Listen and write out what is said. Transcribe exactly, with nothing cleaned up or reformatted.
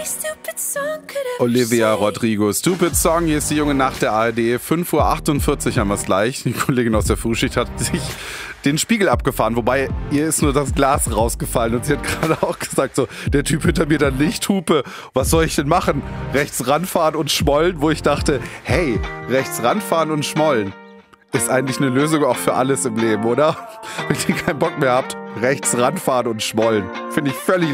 Olivia Rodrigo, Stupid Song, hier ist die junge Nacht der A R D, fünf Uhr achtundvierzig haben wir es gleich. Die Kollegin aus der Frühschicht hat sich den Spiegel abgefahren, wobei ihr ist nur das Glas rausgefallen und sie hat gerade auch gesagt, so, der Typ hinter mir dann Lichthupe, was soll ich denn machen? Rechts ranfahren und schmollen, wo ich dachte, hey, rechts ranfahren und schmollen ist eigentlich eine Lösung auch für alles im Leben, oder? Wenn ihr keinen Bock mehr habt, rechts ranfahren und schmollen. Finde ich völlig